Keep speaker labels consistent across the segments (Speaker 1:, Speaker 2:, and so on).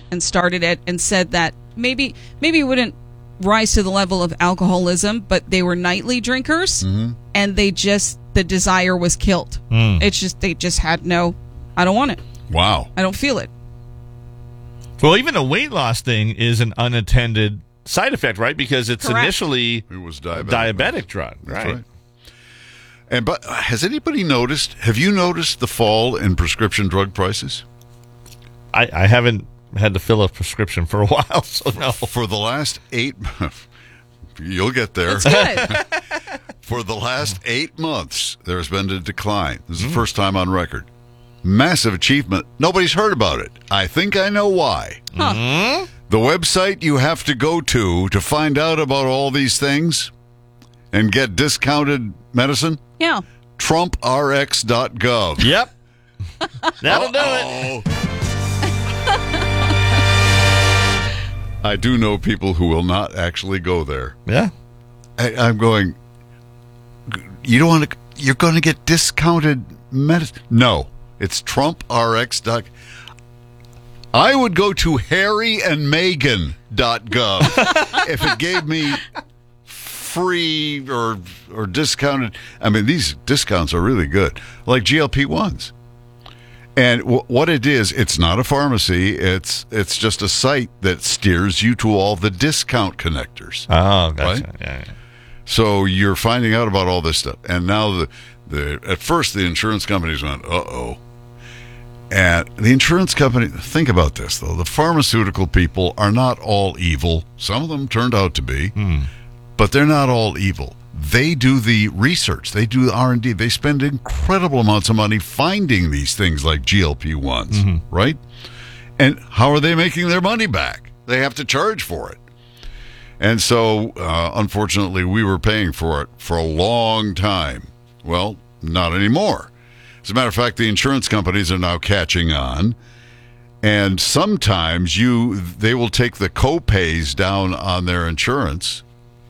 Speaker 1: and started it and said that maybe it wouldn't rise to the level of alcoholism, but they were nightly drinkers, and the desire was killed. It's just, they just had no, I don't want it.
Speaker 2: Wow.
Speaker 1: I don't feel it.
Speaker 3: Well, even a weight loss thing is an unattended side effect, right? Because it's
Speaker 1: Correct.
Speaker 3: Initially
Speaker 2: It was diabetic.
Speaker 3: diabetic drug,
Speaker 2: That's
Speaker 3: right?
Speaker 2: right. And but has anybody noticed? Have you noticed the fall in prescription drug prices
Speaker 3: I haven't had to fill a prescription for a while, so no.
Speaker 2: for the last 8? You'll get there.
Speaker 1: It's good.
Speaker 2: For the last 8 months, there's been a decline. This is the first time on record. Massive achievement. Nobody's heard about it. I think I know why.
Speaker 1: Huh.
Speaker 2: The website you have to go to find out about all these things and get discounted medicine,
Speaker 1: Yeah.
Speaker 2: TrumpRx.gov.
Speaker 3: Yep. That'll do it.
Speaker 2: I do know people who will not actually go there.
Speaker 3: Yeah.
Speaker 2: I'm going, you don't want to, you're going to get discounted medicine. No, it's TrumpRx. I would go to harryandmeghan.gov if it gave me free or discounted. I mean, these discounts are really good, like GLP-1s. And what it is, it's not a pharmacy. It's just a site that steers you to all the discount connectors.
Speaker 3: Oh, gotcha.
Speaker 2: Right?
Speaker 3: Yeah.
Speaker 2: So you're finding out about all this stuff. And now at first the insurance companies went, uh-oh. And the insurance company, think about this, though. The pharmaceutical people are not all evil. Some of them turned out to be, but they're not all evil. They do the research. They do the R&D. They spend incredible amounts of money finding these things like GLP-1s, right? And how are they making their money back? They have to charge for it. And so, unfortunately, we were paying for it for a long time. Well, not anymore. As a matter of fact, the insurance companies are now catching on. And sometimes they will take the co-pays down on their insurance.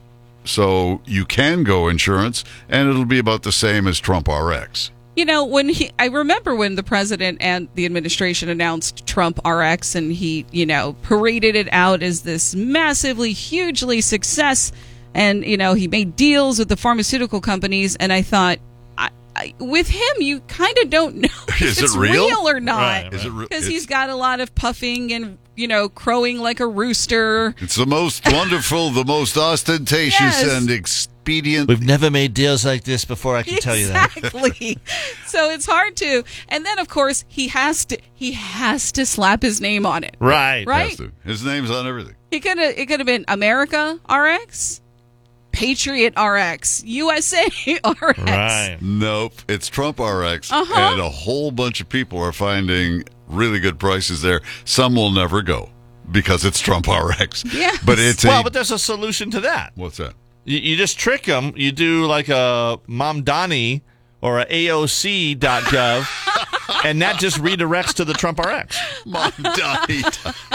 Speaker 2: So you can go insurance, and it'll be about the same as TrumpRx.
Speaker 1: You know, I remember when the president and the administration announced Trump RX, and he, paraded it out as this massively, hugely success. And, he made deals with the pharmaceutical companies. And I thought, with him, you kind of don't know if it's real or not.
Speaker 3: Right.
Speaker 2: Is it real?
Speaker 1: Because he's got a lot of puffing and, crowing like a rooster.
Speaker 2: It's the most wonderful, the most ostentatious
Speaker 1: Yes.
Speaker 2: and expedient.
Speaker 3: We've never made deals like this before, I can tell you that.
Speaker 1: Exactly. So it's hard to. And then, of course, he has to slap his name on it.
Speaker 3: Right.
Speaker 1: Right?
Speaker 2: His name's on everything.
Speaker 1: It could have been America RX, Patriot RX, USA RX.
Speaker 3: Right.
Speaker 2: Nope. It's TrumpRx, and a whole bunch of people are finding really good prices there. Some will never go because it's TrumpRx.
Speaker 1: Yes.
Speaker 2: But it's
Speaker 3: But there's a solution to that.
Speaker 2: What's that?
Speaker 3: You just trick them. You do like a Mamdani or a AOC.gov, and that just redirects to the TrumpRx.
Speaker 2: Mom died.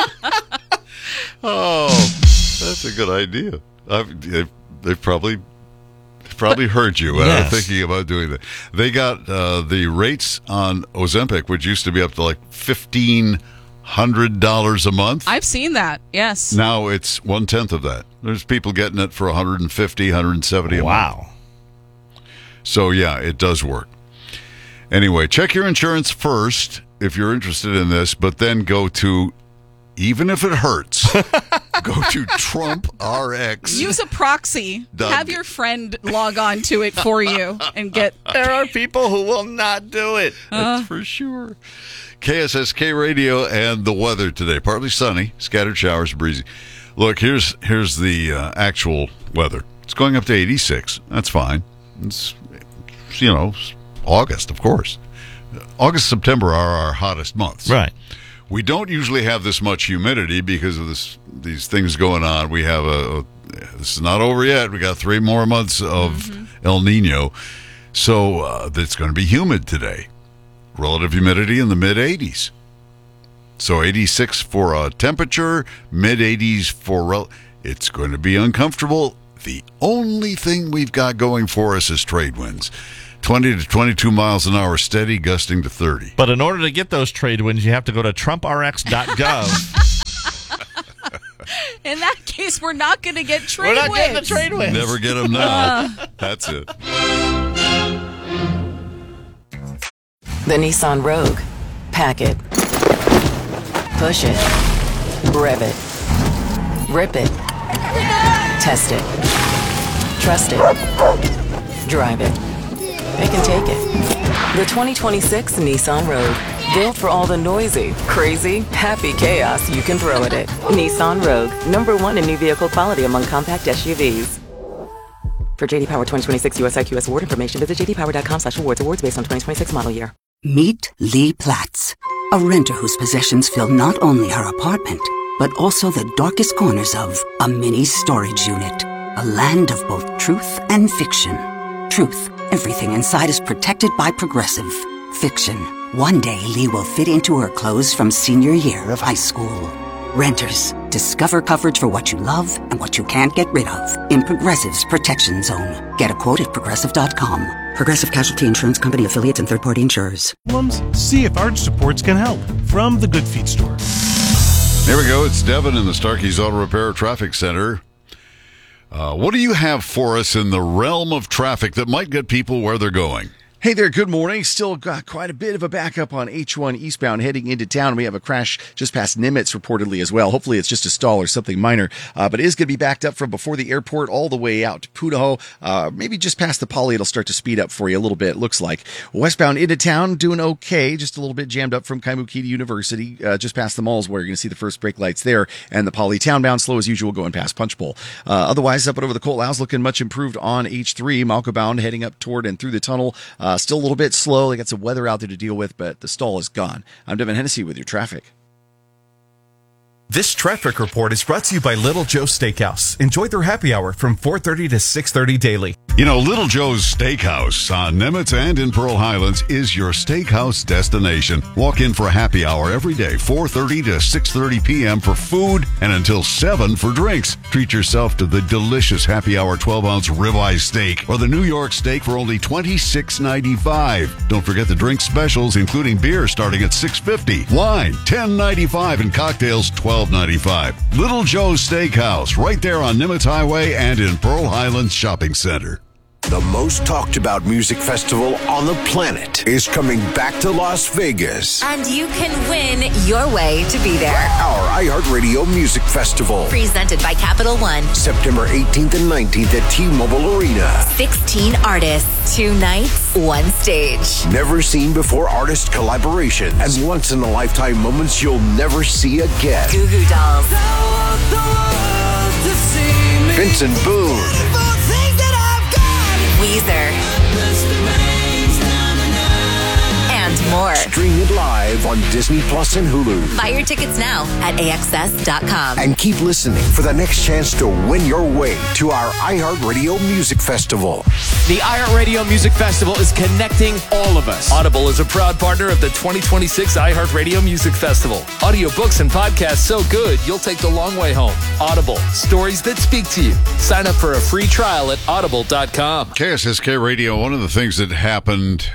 Speaker 2: Oh, that's a good idea. They've probably heard you and are thinking about doing that. They got the rates on Ozempic, which used to be up to like $1,500 a month.
Speaker 1: I've seen that. Yes.
Speaker 2: Now it's 1/10 of that. There's people getting it for $150, $170 a month.
Speaker 3: Wow.
Speaker 2: So yeah, it does work. Anyway, check your insurance first if you're interested in this, but then go to, even if it hurts, go to TrumpRx.
Speaker 1: Use a proxy. Have your friend log on to it for you and get.
Speaker 3: There are people who will not do it.
Speaker 2: That's for sure. KSSK Radio and the weather today. Partly sunny, scattered showers, breezy. Look, here's the actual weather. It's going up to 86. That's fine. It's, August, of course. August, September are our hottest months.
Speaker 3: Right.
Speaker 2: We don't usually have this much humidity because of these things going on. We have this is not over yet. We got 3 more months of El Nino. So it's going to be humid today. Relative humidity in the mid-80s. So 86 for temperature, mid-80s for... It's going to be uncomfortable. The only thing we've got going for us is trade winds. 20 to 22 miles an hour steady, gusting to 30.
Speaker 3: But in order to get those trade winds, you have to go to TrumpRx.gov.
Speaker 1: In that case, we're not going to get trade
Speaker 3: We're not
Speaker 1: wins.
Speaker 3: getting the trade wins.
Speaker 2: Never get them now. That's it.
Speaker 4: The Nissan Rogue. Pack it. Push it. Rev it. Rip it. Test it. Trust it. Drive it. It can take it. The 2026 Nissan Rogue. Built for all the noisy, crazy, happy chaos you can throw at it. Nissan Rogue. #1 in new vehicle quality among compact SUVs. For JD Power 2026 US IQS award information, visit jdpower.com/awards. Awards based on 2026 model year.
Speaker 5: Meet Lee Platts, a renter whose possessions fill not only her apartment, but also the darkest corners of a mini storage unit. A land of both truth and fiction. Truth, everything inside is protected by Progressive. Fiction, one day Lee will fit into her clothes from senior year of high school. Renters, discover coverage for what you love and what you can't get rid of in Progressive's Protection Zone. Get a quote at Progressive.com. Progressive Casualty Insurance Company, affiliates, and third-party insurers.
Speaker 6: See if Arch Supports can help. From the Good Feet store.
Speaker 2: Here we go. It's Devin in the Starkey's Auto Repair Traffic Center. What do you have for us in the realm of traffic that might get people where they're going?
Speaker 7: Hey there, good morning. Still got quite a bit of a backup on H1 eastbound heading into town. We have a crash just past Nimitz reportedly as well. Hopefully it's just a stall or something minor, but it is going to be backed up from before the airport all the way out to Pudaho. Maybe just past the Poly, it'll start to speed up for you a little bit, it looks like. Westbound into town, doing okay. Just a little bit jammed up from Kaimuki to University, just past the malls where you're going to see the first brake lights there. And the Poly townbound slow as usual going past Punch Bowl. Otherwise, up and over the Colt House looking much improved on H3. Malco bound heading up toward and through the tunnel. Still a little bit slow. They got some weather out there to deal with, but the stall is gone. I'm Devin Hennessy with your traffic.
Speaker 8: This traffic report is brought to you by Little Joe's Steakhouse. Enjoy their happy hour from 4:30 to 6:30 daily.
Speaker 2: You know, Little Joe's Steakhouse on Nimitz and in Pearl Highlands is your steakhouse destination. Walk in for a happy hour every day, 4:30 to 6:30 p.m. for food and until 7 for drinks. Treat yourself to the delicious happy hour 12-ounce ribeye steak or the New York steak for only $26.95. Don't forget the drink specials, including beer starting at $6.50, wine $10.95, and cocktails $12.95. Little Joe's Steakhouse, right there on Nimitz Highway and in Pearl Highlands Shopping Center.
Speaker 9: The most talked about music festival on the planet is coming back to Las Vegas.
Speaker 10: And you can win your way to be there.
Speaker 9: Our iHeartRadio Music Festival.
Speaker 10: Presented by Capital One.
Speaker 9: September 18th and 19th at T-Mobile Arena.
Speaker 10: 16 artists, 2 nights, 1 stage.
Speaker 9: Never seen before artist collaborations and once-in-a-lifetime moments you'll never see again.
Speaker 10: Goo Goo Dolls.
Speaker 9: Vincent Boone.
Speaker 10: Weezer. And more.
Speaker 9: Stream it live on Disney Plus and Hulu.
Speaker 10: Buy your tickets now at AXS.com.
Speaker 9: And keep listening for the next chance to win your way to our iHeartRadio Music Festival.
Speaker 11: The iHeartRadio Music Festival is connecting all of us.
Speaker 12: Audible is a proud partner of the 2026 iHeartRadio Music Festival. Audiobooks and podcasts so good, you'll take the long way home. Audible, stories that speak to you. Sign up for a free trial at audible.com.
Speaker 2: KSSK Radio, one of the things that happened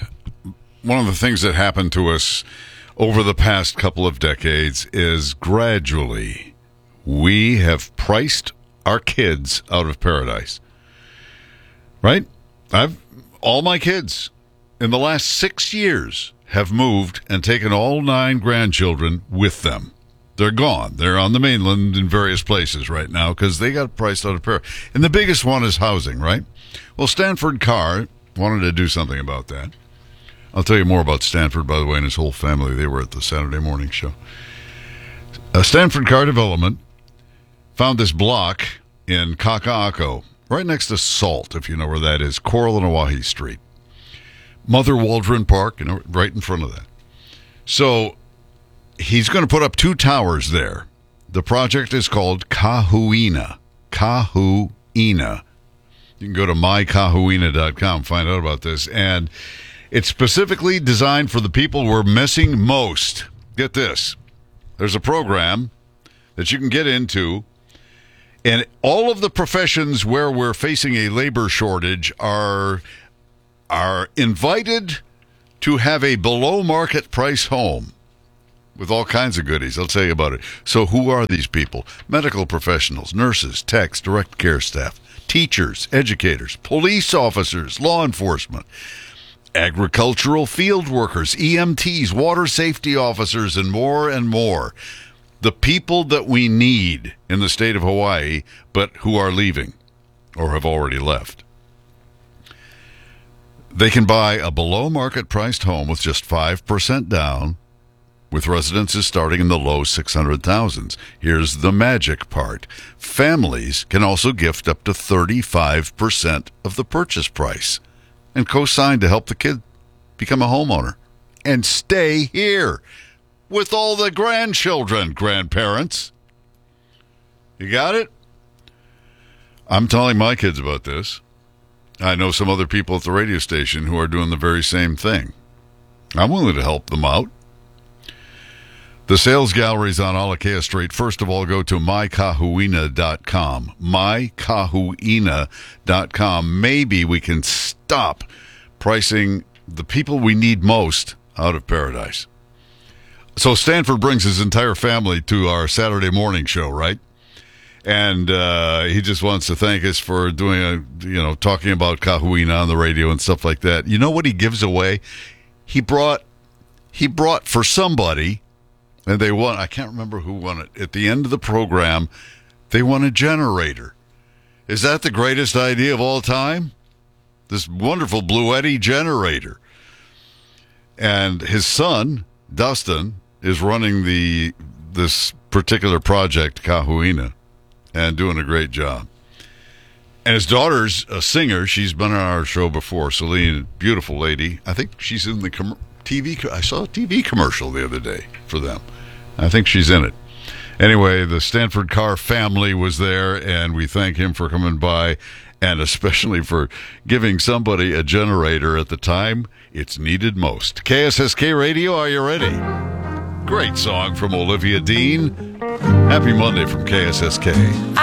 Speaker 2: to us over the past couple of decades is gradually we have priced our kids out of paradise. Right? All my kids in the last 6 years have moved and taken all 9 grandchildren with them. They're gone. They're on the mainland in various places right now because they got priced out of paradise. And the biggest one is housing, right? Well, Stanford Carr wanted to do something about that. I'll tell you more about Stanford, by the way, and his whole family. They were at the Saturday morning show. Stanford Carr Development found this block in Kaka'ako, right next to Salt, if you know where that is, Coral and Oahe Street. Mother Waldron Park, right in front of that. So he's going to put up 2 towers there. The project is called Kahuina. Kahuina. You can go to mykahuina.com, find out about this. And it's specifically designed for the people who are missing most. Get this. There's a program that you can get into, and all of the professions where we're facing a labor shortage are invited to have a below-market price home. with all kinds of goodies. I'll tell you about it. So who are these people? Medical professionals, nurses, techs, direct care staff, teachers, educators, police officers, law enforcement, agricultural field workers, EMTs, water safety officers, and more and more. The people that we need in the state of Hawaii, but who are leaving or have already left. They can buy a below-market priced home with just 5% down, with residences starting in the low 600,000s. Here's the magic part. Families can also gift up to 35% of the purchase price and co-sign to help the kid become a homeowner and stay here with all the grandparents. You got it? I'm telling my kids about this. I know some other people at the radio station who are doing the very same thing. I'm willing to help them out. The sales galleries on Alakea Street. First of all, go to mykahuina.com. Mykahuina.com. Maybe we can stop pricing the people we need most out of paradise. So Stanford brings his entire family to our Saturday morning show, right? And he just wants to thank us for doing talking about Kahuina on the radio and stuff like that. You know what he gives away? He brought for somebody. And they won, I can't remember who won it. At the end of the program, they won a generator. Is that the greatest idea of all time? This wonderful Bluetti generator. And his son, Dustin, is running this particular project, Kahuina, and doing a great job. And his daughter's a singer. She's been on our show before. Celine, beautiful lady. I think she's in the TV. I saw a TV commercial the other day for them. I think she's in it. Anyway, the Stanford Carr family was there, and we thank him for coming by, and especially for giving somebody a generator at the time it's needed most. KSSK Radio, are you ready? Great song from Olivia Dean. Happy Monday from KSSK.